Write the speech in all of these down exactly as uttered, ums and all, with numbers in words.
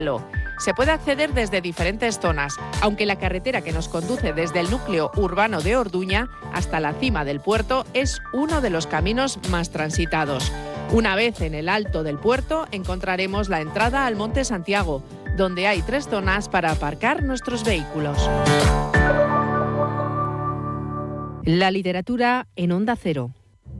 Se puede acceder desde diferentes zonas, aunque la carretera que nos conduce desde el núcleo urbano de Orduña hasta la cima del puerto es uno de los caminos más transitados. Una vez en el alto del puerto encontraremos la entrada al Monte Santiago, donde hay tres zonas para aparcar nuestros vehículos. La literatura en Onda Cero.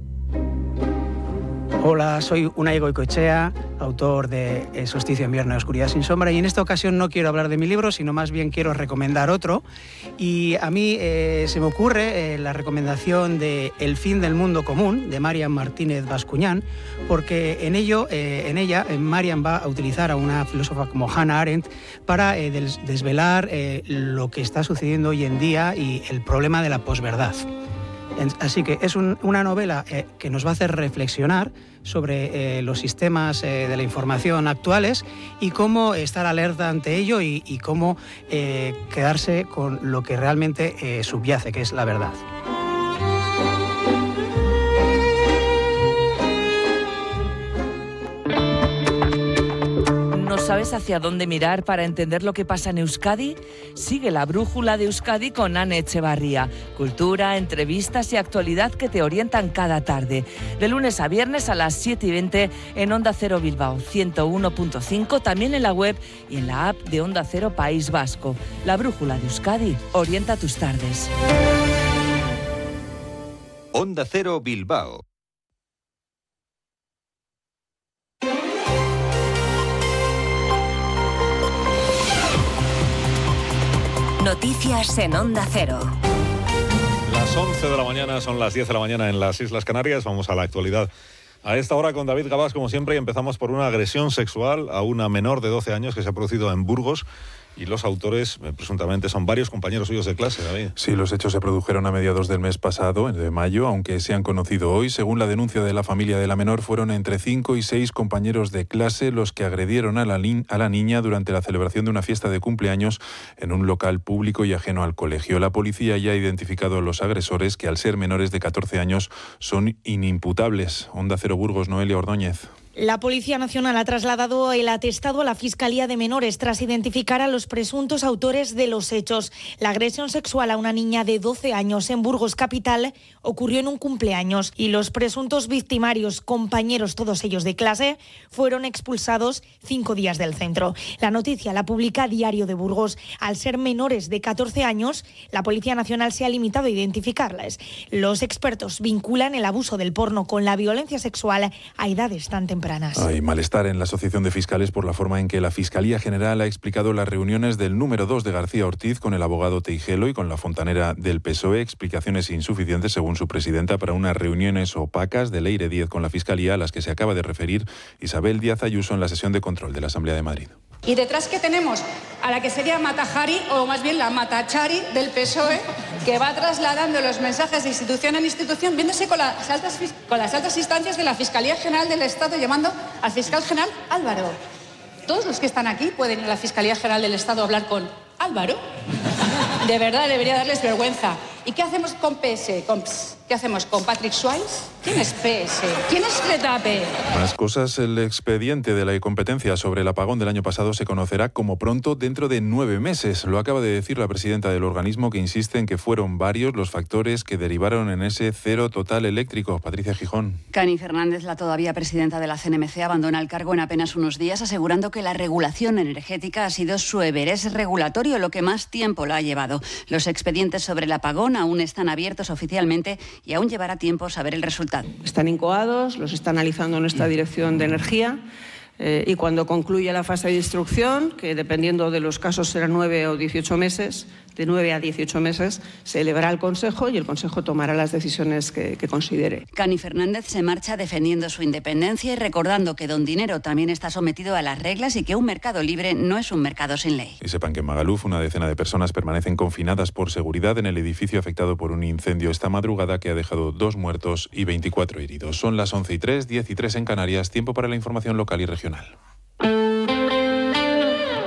Hola, soy Unai Goicoechea, autor de eh, Solsticio en Invierno y Oscuridad sin sombra, y en esta ocasión no quiero hablar de mi libro, sino más bien quiero recomendar otro. Y a mí eh, se me ocurre eh, la recomendación de El fin del mundo común, de Marian Martínez Bascuñán, porque en, ello, eh, en ella eh, Marian va a utilizar a una filósofa como Hannah Arendt para eh, des- desvelar eh, lo que está sucediendo hoy en día y el problema de la posverdad. Así que es un, una novela eh, que nos va a hacer reflexionar sobre eh, los sistemas eh, de la información actuales y cómo estar alerta ante ello y, y cómo eh, quedarse con lo que realmente eh, subyace, que es la verdad. ¿No sabes hacia dónde mirar para entender lo que pasa en Euskadi? Sigue la brújula de Euskadi con Ane Echevarría. Cultura, entrevistas y actualidad que te orientan cada tarde. De lunes a viernes a las siete y veinte en Onda Cero Bilbao, ciento uno punto cinco, también en la web y en la app de Onda Cero País Vasco. La brújula de Euskadi orienta tus tardes. Onda Cero Bilbao. Noticias en Onda Cero. Las once de la mañana, son las diez de la mañana en las Islas Canarias. Vamos a la actualidad. A esta hora con David Gabás, como siempre, y empezamos por una agresión sexual a una menor de doce años que se ha producido en Burgos. Y los autores, eh, presuntamente, son varios compañeros suyos de clase, David. Sí, los hechos se produjeron a mediados del mes pasado, de mayo, aunque se han conocido hoy. Según la denuncia de la familia de la menor, fueron entre cinco y seis compañeros de clase los que agredieron a la, ni- a la niña durante la celebración de una fiesta de cumpleaños en un local público y ajeno al colegio. La policía ya ha identificado a los agresores, que al ser menores de catorce años son inimputables. Onda Cero Burgos, Noelia Ordóñez. La Policía Nacional ha trasladado el atestado a la Fiscalía de Menores tras identificar a los presuntos autores de los hechos. La agresión sexual a una niña de doce años en Burgos capital ocurrió en un cumpleaños y los presuntos victimarios, compañeros todos ellos de clase, fueron expulsados cinco días del centro. La noticia la publica Diario de Burgos. Al ser menores de catorce años, la Policía Nacional se ha limitado a identificarlas. Los expertos vinculan el abuso del porno con la violencia sexual a edades tan tempranas. Hay malestar en la Asociación de Fiscales por la forma en que la Fiscalía General ha explicado las reuniones del número dos de García Ortiz con el abogado Teijelo y con la fontanera del P S O E. Explicaciones insuficientes, según su presidenta, para unas reuniones opacas de Leire Díez con la Fiscalía, a las que se acaba de referir Isabel Díaz Ayuso en la sesión de control de la Asamblea de Madrid. Y detrás que tenemos a la que sería Matajari, o más bien la Matachari del P S O E, que va trasladando los mensajes de institución en institución, viéndose con las altas, con las altas instancias de la Fiscalía General del Estado, llamando al fiscal general Álvaro. Todos los que están aquí pueden ir a la Fiscalía General del Estado a hablar con Álvaro. De verdad, debería darles vergüenza. ¿Y qué hacemos con P S? ¿Con P S? ¿Qué hacemos con Patrick Swayze? ¿Quién es P S? ¿Quién es Retape? Más cosas. El expediente de la incompetencia sobre el apagón del año pasado se conocerá como pronto dentro de nueve meses. Lo acaba de decir la presidenta del organismo, que insiste en que fueron varios los factores que derivaron en ese cero total eléctrico. Patricia Gijón. Cani Fernández, la todavía presidenta de la C N M C, abandona el cargo en apenas unos días, asegurando que la regulación energética ha sido su everest regulatorio, lo que más tiempo la ha llevado. Los expedientes sobre el apagón aún están abiertos oficialmente y aún llevará tiempo saber el resultado. Están incoados, los está analizando nuestra Dirección de Energía eh, y cuando concluya la fase de instrucción, que dependiendo de los casos será nueve o dieciocho meses, de nueve a dieciocho meses, se elevará al Consejo y el Consejo tomará las decisiones que, que considere. Cani Fernández se marcha defendiendo su independencia y recordando que Don Dinero también está sometido a las reglas y que un mercado libre no es un mercado sin ley. Y sepan que en Magaluf una decena de personas permanecen confinadas por seguridad en el edificio afectado por un incendio esta madrugada que ha dejado dos muertos y veinticuatro heridos. Son las once y tres, diez y tres en Canarias, tiempo para la información local y regional.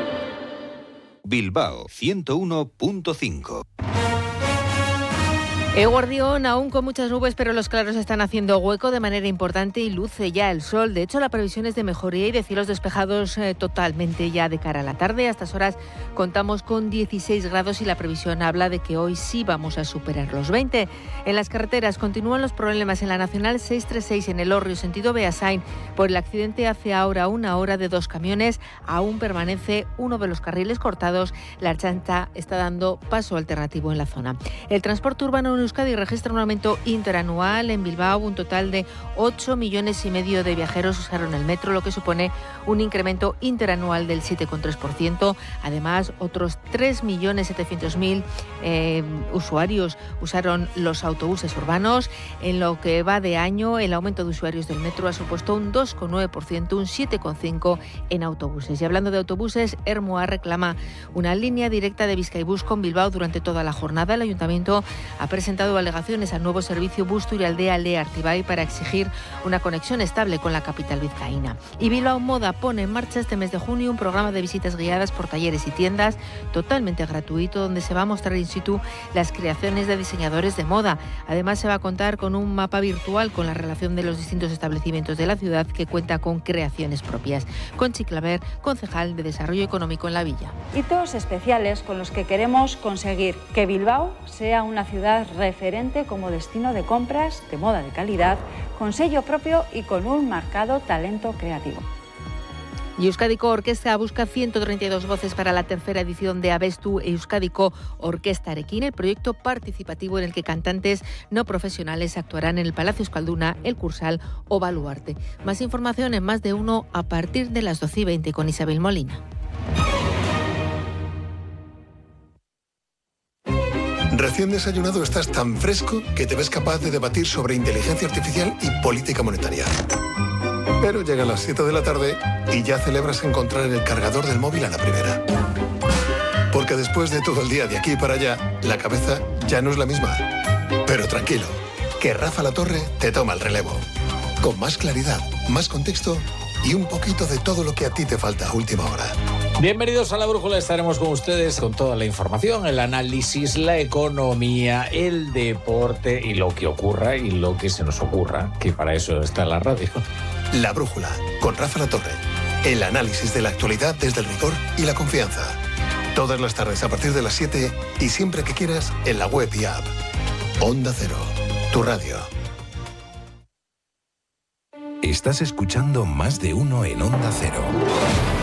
Bilbao ciento uno punto cinco. Eguardión, aún con muchas nubes, pero los claros están haciendo hueco de manera importante y luce ya el sol. De hecho, la previsión es de mejoría y de cielos despejados eh, totalmente ya de cara a la tarde. A estas horas contamos con dieciséis grados y la previsión habla de que hoy sí vamos a superar los veinte. En las carreteras continúan los problemas en la Nacional seiscientos treinta y seis en el Orrio, sentido Beasain. Por el accidente hace ahora una hora de dos camiones, aún permanece uno de los carriles cortados. La Ertzaintza está dando paso alternativo en la zona. El transporte urbano en Euskadi registra un aumento interanual. En Bilbao, un total de ocho millones y medio de viajeros usaron el metro, lo que supone un incremento interanual del siete coma tres por ciento. Además, otros tres millones setecientos mil eh, usuarios usaron los autobuses urbanos. En lo que va de año, el aumento de usuarios del metro ha supuesto un dos coma nueve por ciento, un siete coma cinco por ciento en autobuses. Y hablando de autobuses, Ermua reclama una línea directa de Bizkaibus con Bilbao durante toda la jornada. El Ayuntamiento ha presentado alegaciones al nuevo servicio Busturialdea-Aldea-Artibay para exigir una conexión estable con la capital vizcaína. Y Bilbao Moda pone en marcha este mes de junio un programa de visitas guiadas por talleres y tiendas totalmente gratuito, donde se va a mostrar in situ las creaciones de diseñadores de moda. Además, se va a contar con un mapa virtual con la relación de los distintos establecimientos de la ciudad, que cuenta con creaciones propias. Conchi Claver, concejal de Desarrollo Económico en la Villa. Hitos especiales con los que queremos conseguir que Bilbao sea una ciudad referente como destino de compras de moda de calidad, con sello propio y con un marcado talento creativo. Y Euskadiko Orquesta busca ciento treinta y dos voces para la tercera edición de Abestu Euskadiko Orkestarekin, el proyecto participativo en el que cantantes no profesionales actuarán en el Palacio Euskalduna, el Cursal o Baluarte. Más información en Más de Uno a partir de las doce y veinte con Isabel Molina. Recién desayunado estás tan fresco que te ves capaz de debatir sobre inteligencia artificial y política monetaria. Pero llegan las siete de la tarde y ya celebras encontrar el cargador del móvil a la primera. Porque después de todo el día de aquí para allá, la cabeza ya no es la misma. Pero tranquilo, que Rafa Latorre te toma el relevo. Con más claridad, más contexto y un poquito de todo lo que a ti te falta a última hora. Bienvenidos a La Brújula, estaremos con ustedes con toda la información, el análisis, la economía, el deporte y lo que ocurra y lo que se nos ocurra, que para eso está la radio. La Brújula, con Rafa Latorre. El análisis de la actualidad desde el rigor y la confianza. Todas las tardes a partir de las siete y siempre que quieras en la web y app. Onda Cero, tu radio. Estás escuchando Más de Uno en Onda Cero.